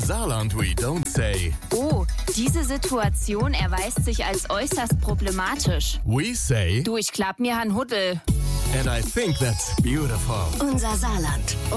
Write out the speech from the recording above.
Saarland we don't say. Oh, diese Situation erweist sich als äußerst problematisch. We say, Du, ich glaub mir han Huddel. and I think that's beautiful. Unser Saarland.